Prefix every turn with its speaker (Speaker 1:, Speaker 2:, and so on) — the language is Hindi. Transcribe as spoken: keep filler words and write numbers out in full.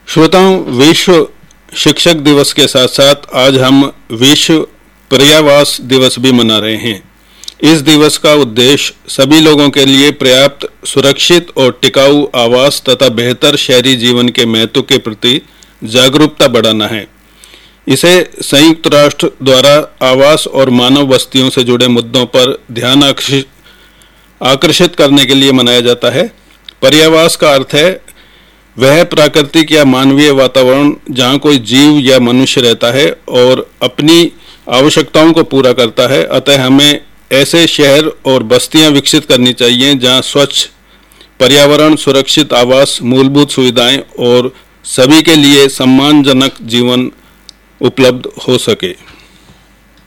Speaker 1: श्रोताओं, विश्व शिक्षक दिवस के साथ साथ आज हम विश्व पर्यावास दिवस भी मना रहे हैं। इस दिवस का उद्देश्य सभी लोगों के लिए पर्याप्त, सुरक्षित और टिकाऊ आवास तथा बेहतर शहरी जीवन के महत्व के प्रति जागरूकता बढ़ाना है। इसे संयुक्त राष्ट्र द्वारा आवास और मानव बस्तियों से जुड़े मुद्दों पर ध्यान आकर्षित करने के लिए मनाया जाता है। पर्यावास का अर्थ है वह प्राकृतिक या मानवीय वातावरण जहाँ कोई जीव या मनुष्य रहता है और अपनी आवश्यकताओं को पूरा करता है। अतः हमें ऐसे शहर और बस्तियां विकसित करनी चाहिए जहाँ स्वच्छ पर्यावरण, सुरक्षित आवास, मूलभूत सुविधाएं और सभी के लिए सम्मानजनक जीवन उपलब्ध हो सके।